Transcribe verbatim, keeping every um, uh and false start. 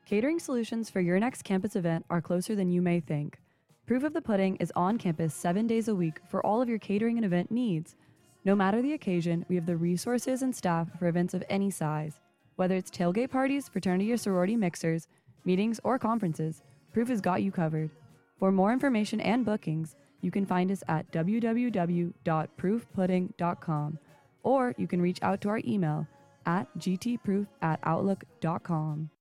Catering solutions for your next campus event are closer than you may think. Proof of the Pudding is on campus seven days a week for all of your catering and event needs. No matter the occasion, we have the resources and staff for events of any size. Whether it's tailgate parties, fraternity or sorority mixers, meetings, or conferences, Proof has got you covered. For more information and bookings, you can find us at w w w dot proof pudding dot com, or you can reach out to our email at g t proof at outlook dot com.